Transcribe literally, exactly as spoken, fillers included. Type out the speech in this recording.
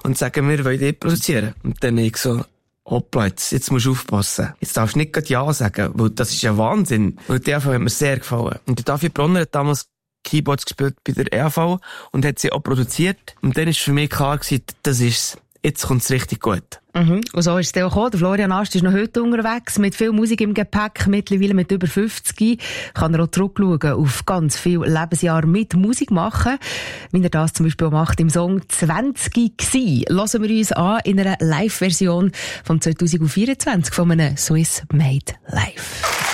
und sagen, wir wollen dich produzieren. Und dann ich so, hoppla, jetzt, jetzt musst du aufpassen. Jetzt darfst du nicht gerade Ja sagen, weil das ist ja Wahnsinn. Und die E R V hat mir sehr gefallen. Und der David Bronner hat damals Keyboards gespielt bei der E R V und hat sie auch produziert. Und dann ist für mich klar gewesen, das ist's. Jetzt kommt's richtig gut. Mhm. Und so ist es dann auch gekommen. Der Florian Ast ist noch heute unterwegs, mit viel Musik im Gepäck, mittlerweile mit über fünfzig. Kann er auch zurückschauen auf ganz viele Lebensjahre mit Musik machen. Wie er das zum Beispiel auch macht im Song zwanzig gsi. Hören wir uns an in einer Live-Version von zwanzig vierundzwanzig von einem Swiss Made Live.